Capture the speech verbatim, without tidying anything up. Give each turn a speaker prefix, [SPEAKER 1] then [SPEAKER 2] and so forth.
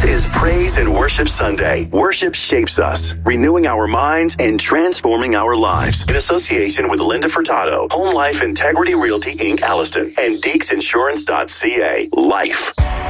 [SPEAKER 1] This is Praise and Worship Sunday. Worship shapes us, renewing our minds and transforming our lives. In association with Linda Furtado, Home Life Integrity Realty Incorporated. Alliston, and Deeks Insurance dot C A. Life.